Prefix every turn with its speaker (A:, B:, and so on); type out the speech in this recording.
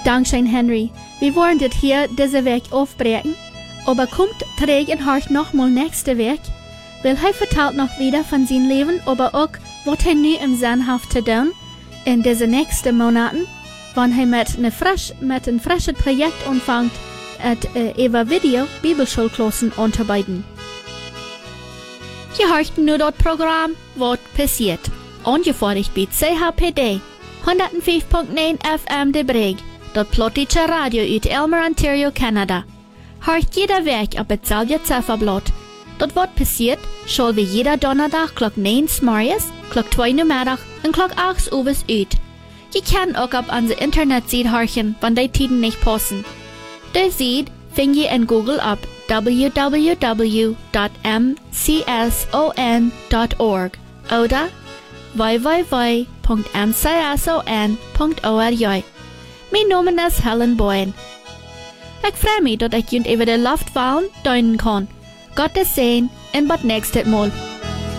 A: Dankeschön, Henry. Wir wollen das hier diese Weg aufbrechen, aber kommt träg in Hart nochmal nächste Weg, weil er vertelt noch wieder von seinem Leben, aber auch, was er nu im Sinn hat zu tun, in diese nächsten Monaten, wann er mit einem frischen Projekt anfängt, über Video Bibelschulklassen anzubieten. Je hört nur das Programm, was passiert. Angefordert bei CHPD, 105.9 FM de Breg, das plottische Radio uit Elmer, Ontario, Kanada. Hört jeder Weg auf dasselbe Zifferblatt. Das was passiert, soll wie jeder Donnerstag klock 9 morgens, klock 2 Nachmittag und klock 8 Uhr uit. Je kann auch auf unsere Internetseite horchen, wenn die Tiden nicht passen. Die Seite findet ihr in Google ab www.mcson.org oder www.mcson.org. Mein Name ist Helen Boyen. Ich freue mich, dass ich über die Luftwahlen deuten kann. Gottes Segen und bis nächstes Mal.